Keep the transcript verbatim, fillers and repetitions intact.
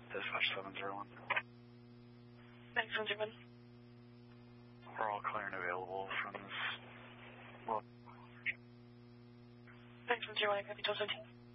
Dispatch seven zero one. Thanks, seven zero one. We're all clear and available from this. Well, Thanks, seven zero one. I copy twelve seventeen.